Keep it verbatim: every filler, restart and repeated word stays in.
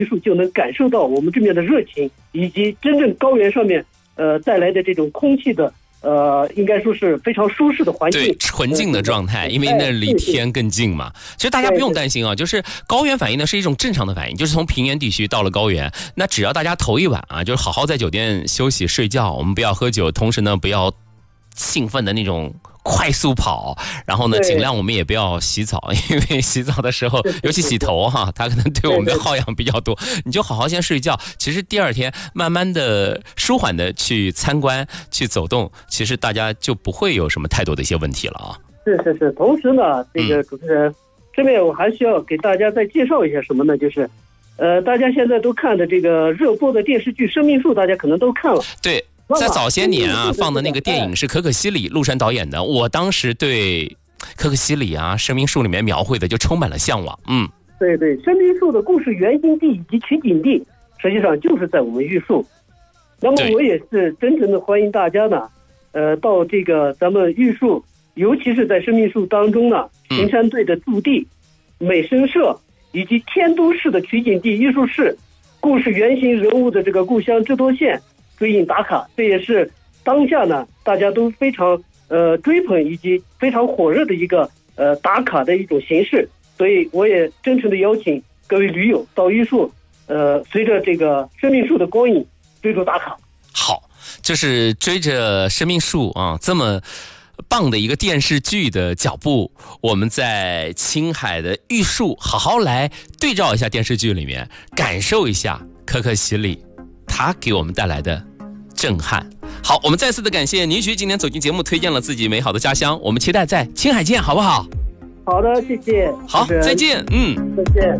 玉树就能感受到我们这边的热情，以及真正高原上面呃带来的这种空气的呃，应该说是非常舒适的环境， 对，纯净的状态，因为那离天更近嘛。其实大家不用担心啊，就是高原反应呢是一种正常的反应，就是从平原地区到了高原，那只要大家头一晚啊，就是好好在酒店休息睡觉，我们不要喝酒，同时呢不要兴奋的那种快速跑，然后呢尽量我们也不要洗澡，因为洗澡的时候尤其洗头哈，它可能对我们的耗氧比较多，你就好好先睡觉，其实第二天慢慢的舒缓的去参观去走动，其实大家就不会有什么太多的一些问题了啊。 是是是，同时呢这个主持人、嗯、这边我还需要给大家再介绍一下什么呢，就是呃，大家现在都看的这个热播的电视剧《生命树》，大家可能都看了。 对，在早些年啊放的那个电影是可可西里陆山导演的，我当时对可可西里啊《生命树》里面描绘的就充满了向往。嗯， 对对，《生命树》的故事原型地以及取景地实际上就是在我们玉树。那么我也是真诚的欢迎大家呢，呃，到这个咱们玉树，尤其是在《生命树》当中呢，平山队的驻地、嗯、美声社以及天都市的取景地玉树市，故事原型人物的这个故乡智多县追印打卡，这也是当下呢大家都非常呃追捧以及非常火热的一个呃打卡的一种形式。所以我也真诚的邀请各位驴友到玉树，呃，随着这个生命树的光影追逐打卡。 好，就是追着生命树啊这么棒的一个电视剧的脚步，我们在青海的玉树好好来对照一下电视剧里面，感受一下可可西里他给我们带来的震撼。好，我们再次的感谢倪徐今天走进节目，推荐了自己美好的家乡，我们期待在青海见，好不好？ 好的，谢谢。 好，再见。嗯， 再见。